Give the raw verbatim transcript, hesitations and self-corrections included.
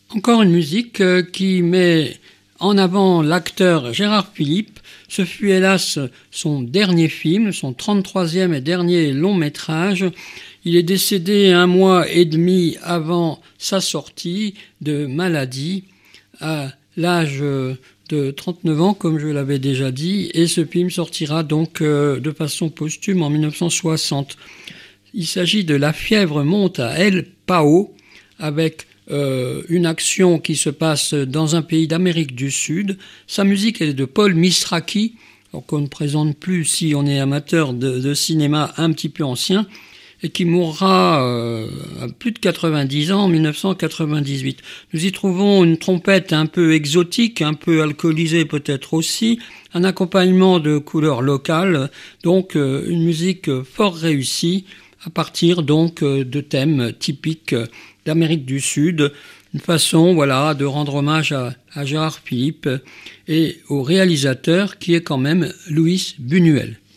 Encore une musique euh, qui met en avant l'acteur Gérard Philipe. Ce fut hélas son dernier film, son trente-troisième et dernier long métrage. Il est décédé un mois et demi avant sa sortie de maladie, à l'âge de trente-neuf ans, comme je l'avais déjà dit, et ce film sortira donc euh, de façon posthume en mille neuf cent soixante. Il s'agit de La fièvre monte à El Pao, avec euh, une action qui se passe dans un pays d'Amérique du Sud. Sa musique est de Paul Mistraki, qu'on ne présente plus si on est amateur de, de cinéma un petit peu ancien, et qui mourra euh, à plus de quatre-vingt-dix ans en mille neuf cent quatre-vingt-dix-huit. Nous y trouvons une trompette un peu exotique, un peu alcoolisée peut-être aussi, un accompagnement de couleurs locales, donc euh, une musique fort réussie à partir donc euh, de thèmes typiques d'Amérique du Sud, une façon voilà de rendre hommage à, à Gérard Philipe et au réalisateur qui est quand même Luis Buñuel.